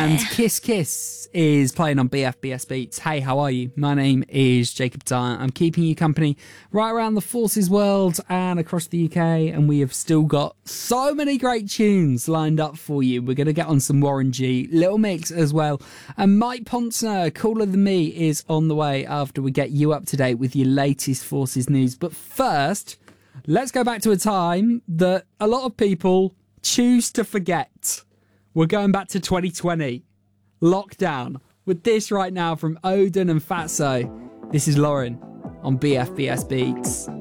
And Kiss Kiss is playing on BFBS Beats. Hey, how are you? My name is Jacob Dyer. I'm keeping you company right around the Forces world and across the UK, and we have still got so many great tunes lined up for you. We're going to get on some Warren G, Little Mix as well, and Mike Ponsner, Cooler Than Me, is on the way after we get you up to date with your latest Forces news. But first, let's go back to a time that a lot of people choose to forget. We're going back to 2020. Lockdown. With this right now from Odin and Fatso. This is Lauren on BFBS Beats.